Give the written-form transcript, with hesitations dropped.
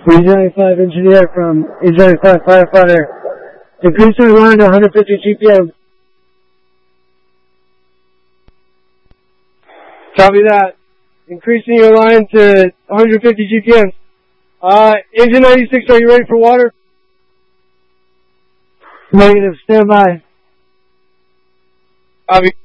E95 engineer from E95 firefighter. Increase your line to 150 GPM. Copy that. Increasing your line to 150 GPM. Engine 96, are you ready for water? Negative, stand by. Copy.